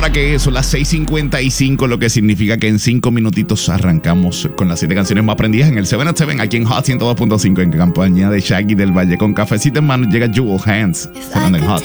hora que son las 6:55, lo que significa que en 5 minutitos arrancamos con las 7 canciones más prendidas en el 7 at 7, aquí en Hot 102.5, en compañía de Shaggy del Valle. Con cafecito en mano llega Jewel Hands, sonando en Hot.